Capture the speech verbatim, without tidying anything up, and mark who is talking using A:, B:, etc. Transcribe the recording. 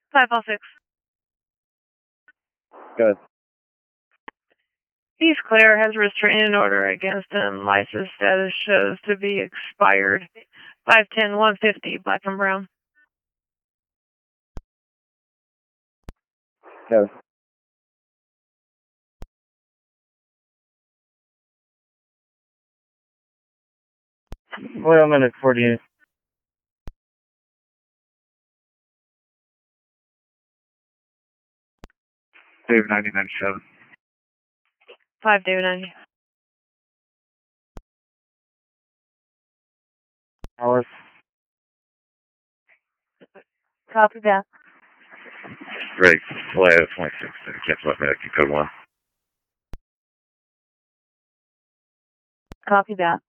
A: five oh six.
B: Good.
A: He's clear, has a restraining order against him. License status shows to be expired. five ten one fifty, black and brown.
B: Good. Wait a minute, forty-eight. Dave ninety ninety-seven.
A: five Dave ninety.
B: Alice.
A: Copy that.
B: Great. Flight twenty-six. Cancel that medic code one.
A: Copy that.